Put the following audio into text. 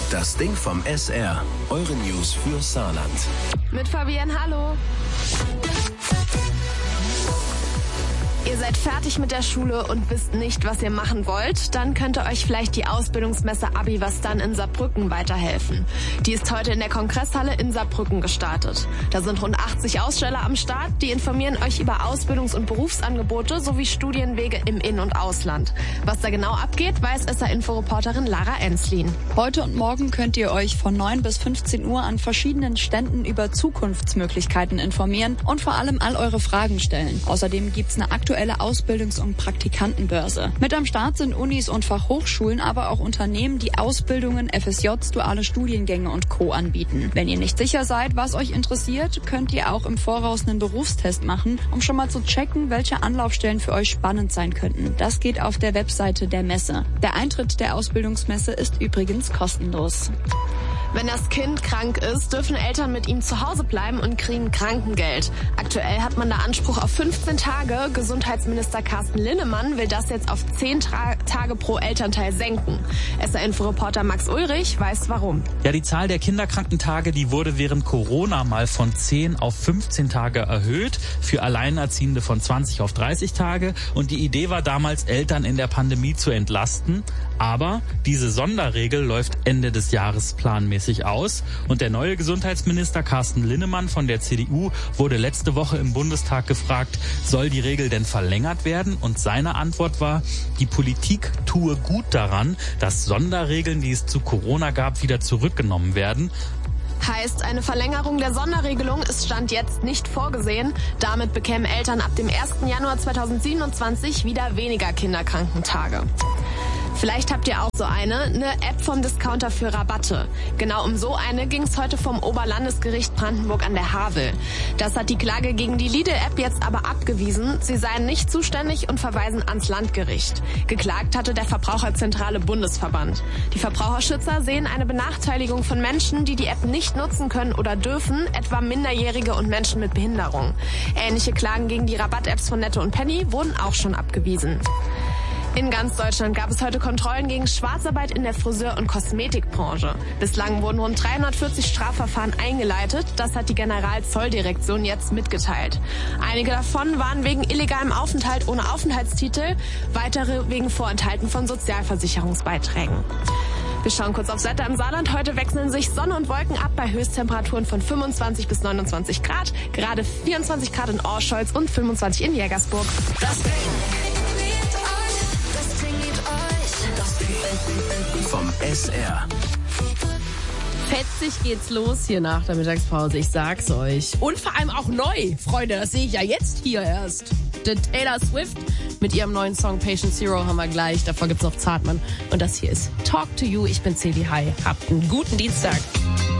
Das Ding vom SR. Eure News für Saarland. Mit Fabienne, hallo. Ihr seid fertig mit der Schule und wisst nicht, was ihr machen wollt? Dann könnte euch vielleicht die Ausbildungsmesse Abi was dann in Saarbrücken weiterhelfen. Die ist heute in der Kongresshalle in Saarbrücken gestartet. Da sind rund 80 Aussteller am Start, die informieren euch über Ausbildungs- und Berufsangebote sowie Studienwege im In- und Ausland. Was da genau abgeht, weiß SR-Info-Reporterin Lara Enslin. Heute und morgen könnt ihr euch von 9 bis 15 Uhr an verschiedenen Ständen über Zukunftsmöglichkeiten informieren und vor allem all eure Fragen stellen. Außerdem gibt's eine aktuelle Ausbildungs- und Praktikantenbörse. Mit am Start sind Unis und Fachhochschulen, aber auch Unternehmen, die Ausbildungen, FSJs, duale Studiengänge und Co. anbieten. Wenn ihr nicht sicher seid, was euch interessiert, könnt ihr auch im Voraus einen Berufstest machen, um schon mal zu checken, welche Anlaufstellen für euch spannend sein könnten. Das geht auf der Webseite der Messe. Der Eintritt der Ausbildungsmesse ist übrigens kostenlos. Wenn das Kind krank ist, dürfen Eltern mit ihm zu Hause bleiben und kriegen Krankengeld. Aktuell hat man da Anspruch auf 15 Tage. Gesundheitsminister Carsten Linnemann will das jetzt auf 10 Tage pro Elternteil senken. SR-Info-Reporter Max Ulrich weiß warum. Ja, die Zahl der Kinderkrankentage, die wurde während Corona mal von 10 auf 15 Tage erhöht. Für Alleinerziehende von 20 auf 30 Tage. Und die Idee war damals, Eltern in der Pandemie zu entlasten. Aber diese Sonderregel läuft Ende des Jahres planmäßig aus. Und der neue Gesundheitsminister Carsten Linnemann von der CDU wurde letzte Woche im Bundestag gefragt, soll die Regel denn verlängert werden? Und seine Antwort war, die Politik tue gut daran, dass Sonderregeln, die es zu Corona gab, wieder zurückgenommen werden. Heißt, eine Verlängerung der Sonderregelung ist Stand jetzt nicht vorgesehen. Damit bekämen Eltern ab dem 1. Januar 2027 wieder weniger Kinderkrankentage. Vielleicht habt ihr auch so eine App vom Discounter für Rabatte. Genau um so eine ging es heute vom Oberlandesgericht Brandenburg an der Havel. Das hat die Klage gegen die Lidl-App jetzt aber abgewiesen. Sie seien nicht zuständig und verweisen ans Landgericht. Geklagt hatte der Verbraucherzentrale Bundesverband. Die Verbraucherschützer sehen eine Benachteiligung von Menschen, die die App nicht nutzen können oder dürfen, etwa Minderjährige und Menschen mit Behinderung. Ähnliche Klagen gegen die Rabatt-Apps von Netto und Penny wurden auch schon abgewiesen. In ganz Deutschland gab es heute Kontrollen gegen Schwarzarbeit in der Friseur- und Kosmetikbranche. Bislang wurden rund 340 Strafverfahren eingeleitet. Das hat die Generalzolldirektion jetzt mitgeteilt. Einige davon waren wegen illegalem Aufenthalt ohne Aufenthaltstitel, weitere wegen Vorenthalten von Sozialversicherungsbeiträgen. Wir schauen kurz aufs Wetter im Saarland. Heute wechseln sich Sonne und Wolken ab bei Höchsttemperaturen von 25 bis 29 Grad. Gerade 24 Grad in Orscholz und 25 in Jägersburg. Das Ding vom SR. Fetzig geht's los hier nach der Mittagspause, ich sag's euch. Und vor allem auch neu, Freunde, das sehe ich ja jetzt hier erst. The Taylor Swift mit ihrem neuen Song Patient Zero haben wir gleich. Davor gibt's noch Zartmann. Und das hier ist Talk to You. Ich bin Celi. Hi, habt einen guten Dienstag.